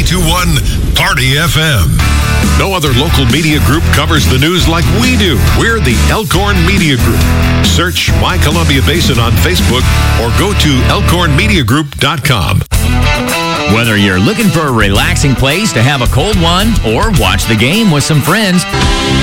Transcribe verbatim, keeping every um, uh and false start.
ninety-two point one Party F M. No other local media group covers the news like we do. We're the Elkhorn Media Group. Search My Columbia Basin on Facebook or go to elkhorn media group dot com. Whether you're looking for a relaxing place to have a cold one or watch the game with some friends,